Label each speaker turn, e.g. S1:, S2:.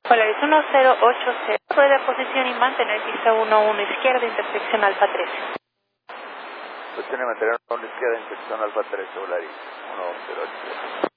S1: Polaris 1080, puede posición y mantener pista 11 izquierda, intersección Alfa 13.
S2: Posición y mantener 1 izquierda, intersección Alfa 13, Polaris 1080.